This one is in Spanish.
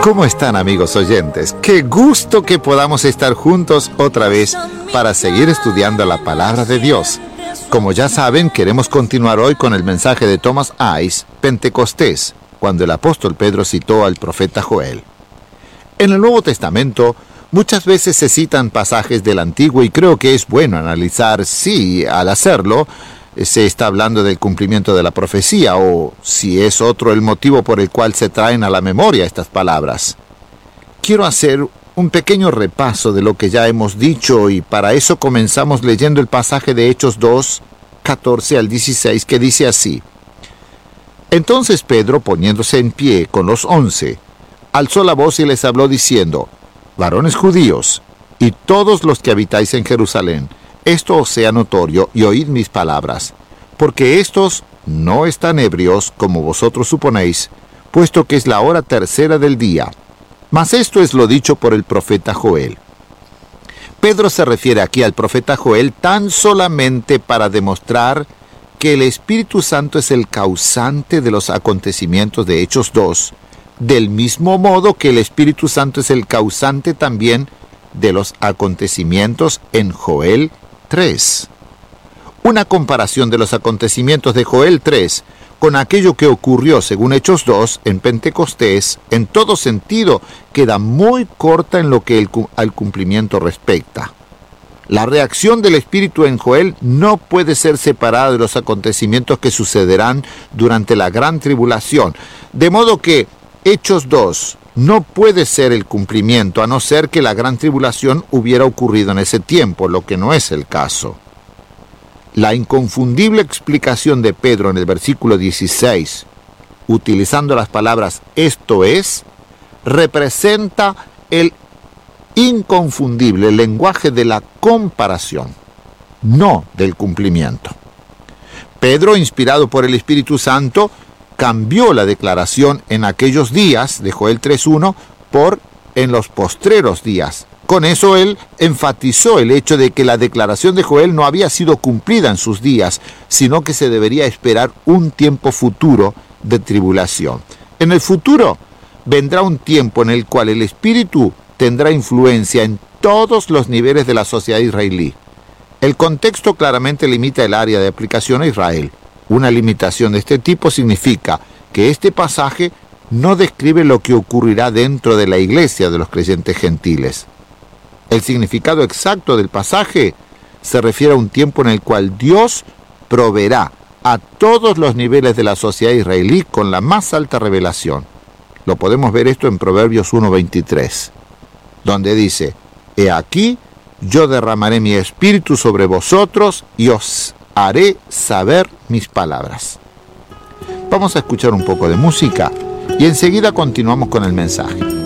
¿Cómo están, amigos oyentes? Qué gusto que podamos estar juntos otra vez para seguir estudiando la palabra de Dios. Como ya saben, queremos continuar hoy con el mensaje de Thomas Ice, Pentecostés, cuando el apóstol Pedro citó al profeta Joel. En el Nuevo Testamento, muchas veces se citan pasajes del Antiguo y creo que es bueno analizar si, al hacerlo, se está hablando del cumplimiento de la profecía o si es otro el motivo por el cual se traen a la memoria estas palabras. Quiero hacer un pequeño repaso de lo que ya hemos dicho y para eso comenzamos leyendo el pasaje de Hechos 2, 14 al 16 que dice así: Entonces Pedro, poniéndose en pie con los 11, alzó la voz y les habló diciendo: Varones judíos, y todos los que habitáis en Jerusalén, esto os sea notorio y oíd mis palabras, porque estos no están ebrios como vosotros suponéis, puesto que es la hora tercera del día. Mas esto es lo dicho por el profeta Joel. Pedro se refiere aquí al profeta Joel tan solamente para demostrar que el Espíritu Santo es el causante de los acontecimientos de Hechos 2, del mismo modo que el Espíritu Santo es el causante también de los acontecimientos en Joel 3. Una comparación de los acontecimientos de Joel 3 con aquello que ocurrió según Hechos 2 en Pentecostés, en todo sentido, queda muy corta en lo que al cumplimiento respecta. La reacción del Espíritu en Joel no puede ser separada de los acontecimientos que sucederán durante la gran tribulación, de modo que Hechos 2 no puede ser el cumplimiento, a no ser que la gran tribulación hubiera ocurrido en ese tiempo, lo que no es el caso. La inconfundible explicación de Pedro en el versículo 16, utilizando las palabras esto es, representa el inconfundible lenguaje de la comparación, no del cumplimiento. Pedro, inspirado por el Espíritu Santo, cambió la declaración en aquellos días de Joel 3.1 por en los postreros días. Con eso él enfatizó el hecho de que la declaración de Joel no había sido cumplida en sus días, sino que se debería esperar un tiempo futuro de tribulación. En el futuro vendrá un tiempo en el cual el Espíritu tendrá influencia en todos los niveles de la sociedad israelí. El contexto claramente limita el área de aplicación a Israel. Una limitación de este tipo significa que este pasaje no describe lo que ocurrirá dentro de la iglesia de los creyentes gentiles. El significado exacto del pasaje se refiere a un tiempo en el cual Dios proveerá a todos los niveles de la sociedad israelí con la más alta revelación. Lo podemos ver esto en Proverbios 1:23, donde dice: He aquí, yo derramaré mi espíritu sobre vosotros y os haré saber mis palabras. Vamos a escuchar un poco de música y enseguida continuamos con el mensaje.